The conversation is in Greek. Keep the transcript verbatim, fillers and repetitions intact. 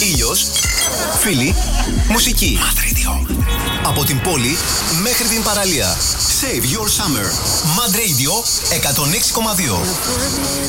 ήλιος, φίλοι, μουσική. Mad Radio. Από την πόλη μέχρι την παραλία. Save your summer. Mad Radio εκατόν έξι κόμμα δύο.